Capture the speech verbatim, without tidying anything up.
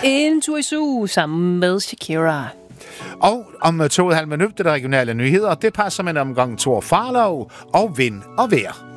Into i Zoo sammen med Shakira. Og om to og en halv minut, det er regionale nyheder. Det passer med en omgang Thor Farlov og vind og vejr.